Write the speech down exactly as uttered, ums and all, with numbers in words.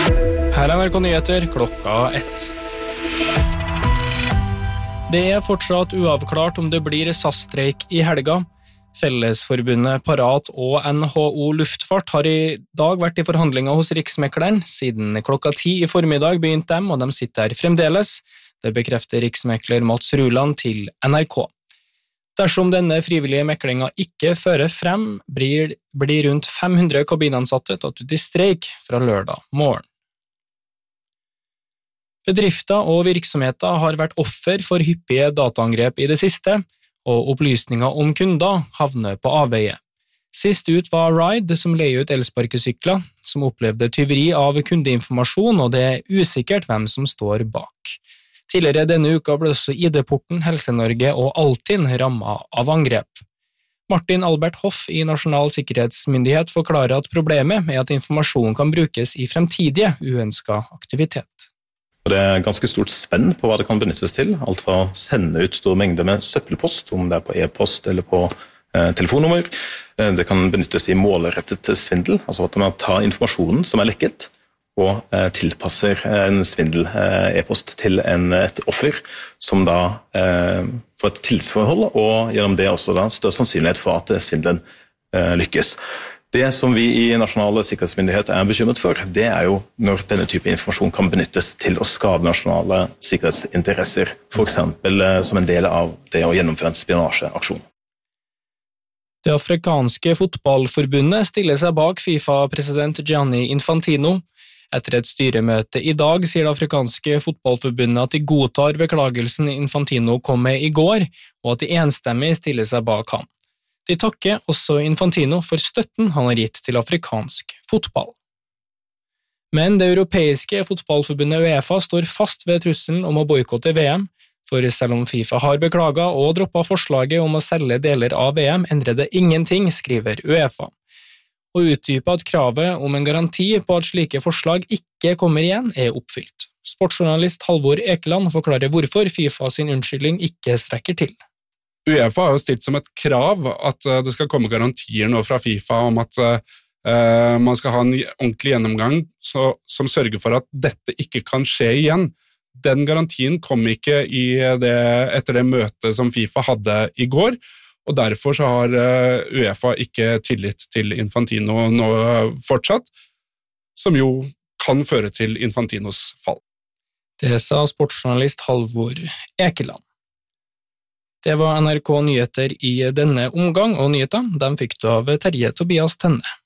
Her er N R K Nyheter klokka ett. Det er fortsatt uavklart om det blir S A S-streik i helga. Fellesforbundet Parat og N H O Luftfart har i dag vært i forhandlinger hos Riksmekleren. Siden klokka ti i formiddag begynte dem, og de sitter her fremdeles. Det bekrefter riksmekler Mats Ruland til N R K. Dersom denne frivillige meklingen ikke fører frem, blir, blir rundt fem hundre kabinansatte tatt ut i streik fra lørdag morgen. Bedrifter og virksomheter har vært offer for hyppige dataangrep i det siste, og opplysninger om kunder havner på avveie. Sist ut var Ride, som leier ut elsparkesykler, som opplevde tyveri av kundeinformasjon, og det er usikkert hvem som står bak. Tidligere denne uka ble også I D-porten, Helse-Norge og Altinn rammet av angrep. Martin Albert Hoff i Nasjonal sikkerhetsmyndighet forklarer at problemet er at informasjon kan brukes i fremtidige uønsket aktivitet. Det er ganske stort spenn på hva det kan benyttes til, alt fra å sende ut store mengder med søppelpost, om det er på e-post eller på eh, telefonnummer. Det kan benyttes i målrettet svindel, altså at man tar informasjonen som er lekket, og eh, tilpasser en svindel eh, e-post til en, et offer, som da eh, får et tilsforhold, og gjennom det også da større sannsynlighet for at svindelen eh, lykkes. Det som vi I Nasjonal sikkerhetsmyndighet er bekymret for, det er jo når denne type informasjon kan benyttes til å skade nasjonale sikkerhetsinteresser, for eksempel som en del av det å gjennomføre en spionasjeaksjon. Det afrikanske fotballforbundet stiller seg bak FIFA-president Gianni Infantino. Etter et styremøte I dag sier det afrikanske fotballforbundet at de godtar beklagelsen Infantino kom med I går, og at de enstemmig stiller seg bak ham. De takker også Infantino for støtten han har gitt til afrikansk fotball. Men det europeiske fotballforbundet UEFA står fast ved trusselen om å boykotte V M, for selv om FIFA har beklaget og droppet forslaget om å selge deler av V M, endrer det ingenting, skriver UEFA. Og utdyper at kravet om en garanti på at slike forslag ikke kommer igjen er oppfylt. Sportsjournalist Halvor Ekeland forklarer hvorfor FIFA sin unnskyldning ikke strekker til. UEFA har jo stilt som et krav at det skal komme garantier nå fra FIFA om at uh, man skal ha en ordentlig gjennomgang så, som sørger for at dette ikke kan skje igjen. Den garantien kom ikke I det, etter det møtet som FIFA hadde I går, og derfor så har uh, UEFA ikke tillit til Infantino nå fortsatt, som jo kan føre til Infantinos fall. Det sa sportsjournalist Halvor Ekeland. Det var N R K Nyheter I denne omgang, og nyhetene dem fikk du av Terje Tobias Tønne.